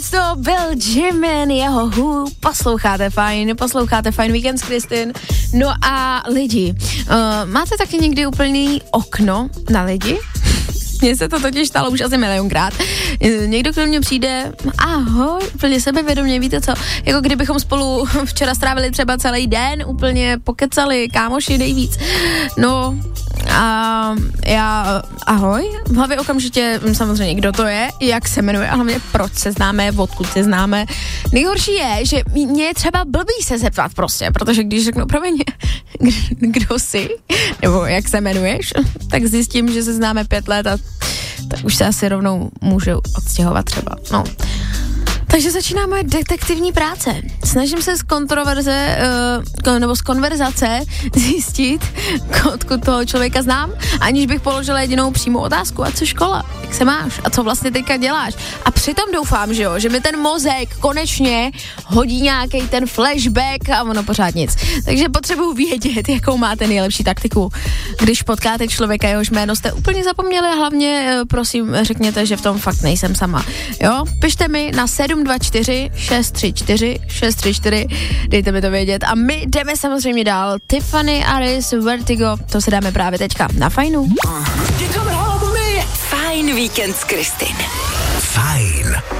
to byl Jimin, jeho Who, posloucháte Fajn Víkend s Kristin. No a lidi, máte taky někdy úplný okno na lidi? Mně se to totiž stalo už asi milionkrát. Někdo k mě přijde, ahoj, úplně sebevědomě, víte co, jako kdybychom spolu včera strávili třeba celý den, úplně pokecali, kámoši nejvíc. No a já, ahoj, v hlavě okamžitě samozřejmě, kdo to je, jak se jmenuje a hlavně proč se známe, odkud se známe. Nejhorší je, že mě je třeba blbý se zeptat prostě, protože když řeknu, promiň, kdo jsi, nebo jak se jmenuješ, tak zjistím, že se známe 5 let a tak už se asi rovnou můžu odstěhovat třeba, no. Takže začíná moje detektivní práce. Snažím se z konverzace zjistit, odkud toho člověka znám, aniž bych položila jedinou přímou otázku. A co škola? Jak se máš? A co vlastně teďka děláš? A přitom doufám, že mi ten mozek konečně hodí nějaký ten flashback a ono pořád nic. Takže potřebuji vědět, jakou máte nejlepší taktiku. Když potkáte člověka, jehož jméno jste úplně zapomněli a hlavně, prosím, řekněte, že v tom fakt nejsem sama. Jo? Pište mi na 724 634 634, dejte mi to vědět a my jdeme samozřejmě dál. Tiffany Aris, Vertigo, to se dáme právě teďka na Fajnu. Fajn víkend s Kristin. Fajn.